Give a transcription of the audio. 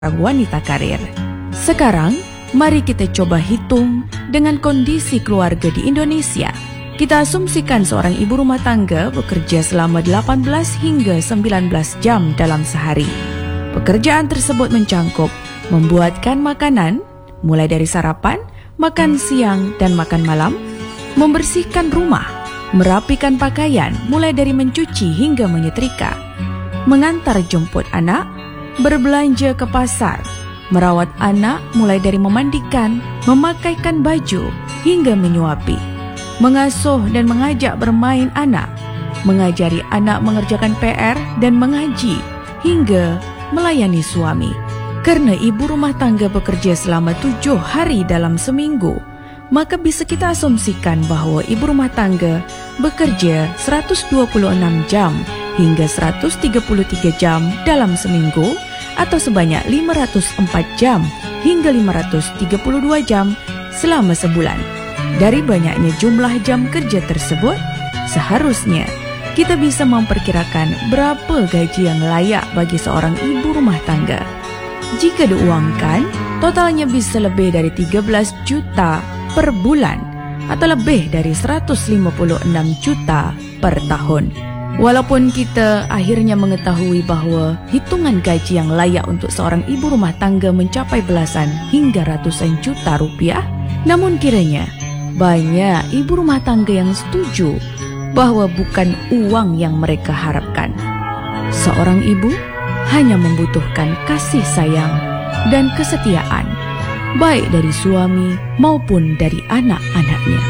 wanita karir. Sekarang, mari kita coba hitung dengan kondisi keluarga di Indonesia. Kita asumsikan seorang ibu rumah tangga bekerja selama 18 hingga 19 jam dalam sehari. Pekerjaan tersebut mencangkup membuatkan makanan, mulai dari sarapan, makan siang, dan makan malam, membersihkan rumah, merapikan pakaian, mulai dari mencuci hingga menyetrika, mengantar jemput anak, berbelanja ke pasar, merawat anak mulai dari memandikan, memakaikan baju, hingga menyuapi, mengasuh dan mengajak bermain anak, mengajari anak mengerjakan PR dan mengaji, hingga melayani suami. Karena ibu rumah tangga bekerja selama 7 hari dalam seminggu, maka bisa kita asumsikan bahwa ibu rumah tangga bekerja 126 jam hingga 133 jam dalam seminggu, atau sebanyak 504 jam hingga 532 jam selama sebulan. Dari banyaknya jumlah jam kerja tersebut, seharusnya kita bisa memperkirakan berapa gaji yang layak bagi seorang ibu rumah tangga. Jika diuangkan, totalnya bisa lebih dari 13 juta per bulan atau lebih dari 156 juta per tahun. Walaupun kita akhirnya mengetahui bahwa hitungan gaji yang layak untuk seorang ibu rumah tangga mencapai belasan hingga ratusan juta rupiah, namun kiranya banyak ibu rumah tangga yang setuju bahwa bukan uang yang mereka harapkan. Seorang ibu hanya membutuhkan kasih sayang dan kesetiaan, baik dari suami maupun dari anak-anaknya.